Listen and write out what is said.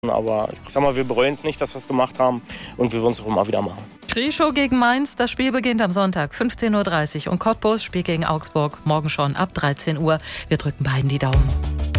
müssen. Aber ich sag mal, wir bereuen es nicht, dass wir es gemacht haben und wir würden es auch immer wieder machen. Krieschow gegen Mainz, das Spiel beginnt am Sonntag 15.30 Uhr und Cottbus spielt gegen Augsburg morgen schon ab 13 Uhr. Wir drücken beiden die Daumen.